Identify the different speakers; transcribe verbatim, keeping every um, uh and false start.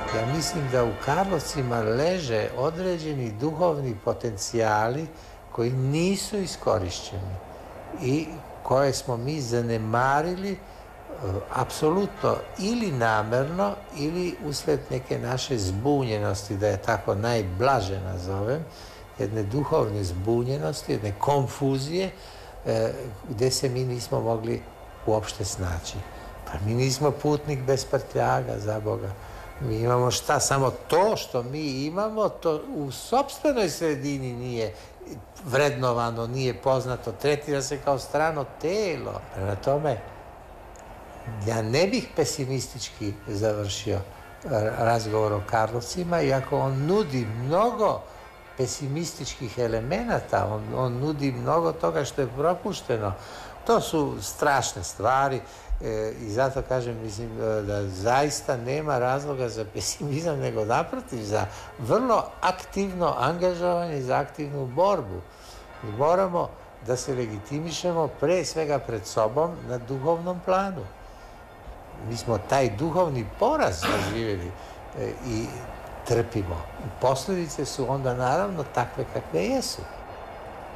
Speaker 1: Ja mislim da u Karlovcima leže određeni duhovni potencijali koji nisu iskorišćeni i koje smo mi zanemarili apsolutno ili namerno ili usled neke naše zbunjenosti, da je tako najblaže nazovem, jedne duhovne zbunjenosti, jedne konfuzije gdje se mi nismo mogli uopšte snaći. Pa mi nismo putnik bez prtljaga, za Boga. Mi imamo šta? Samo to što mi imamo, to u sopstvenoj sredini nije vrednovano, nije poznato, tretira se kao strano telo. Prema tome, ja ne bih pesimistički završio razgovor o Karlovcima, iako on nudi mnogo pesimističkih elemenata, on, on nudi mnogo toga što je propušteno. To su strašne stvari e, i zato kažem, mislim, da zaista nema razloga za pesimizam, nego naprotiv, za vrlo aktivno angažovanje, za aktivnu borbu. Mi moramo da se legitimišemo pre svega pred sobom na duhovnom planu. Mi smo taj duhovni poraz doživjeli e, i trpimo. I posljedice su onda naravno takve kakve jesu.